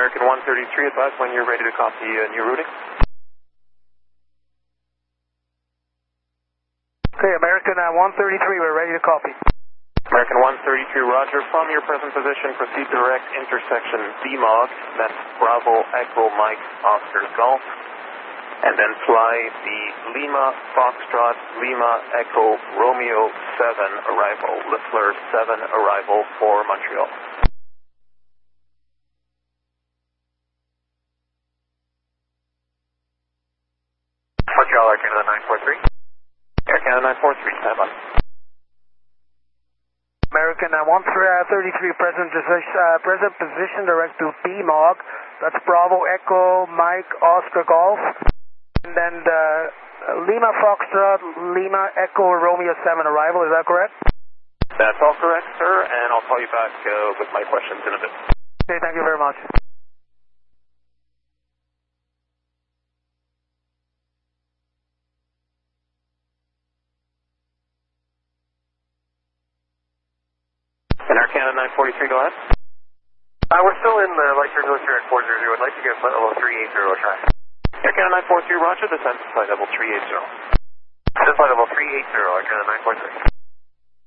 American 133, advise when you're ready to copy new routing. Okay, American 133, we're ready to copy. American 133, roger. From your present position, proceed direct intersection BMOG, that's Bravo Echo Mike Oscar Golf, and then fly the Lima Foxtrot Lima Echo Romeo 7 arrival, Leffler 7 arrival for Montreal. Montreal, Air Canada 943. Air Canada 943, stand by. American 133, present position direct to BMOG, that's Bravo Echo Mike Oscar Golf, and then the Lima Foxtrot Lima Echo Romeo 7 arrival, is that correct? That's all correct, sir, and I'll call you back with my questions in a bit. Okay, thank you very much. And Air Canada 943, go ahead. We're still in Lightsurge here at 400. I'd like to get flight level 380 traffic. Air Canada 943, roger, descend to flight level 380. Descend flight level 380, Air Canada 943.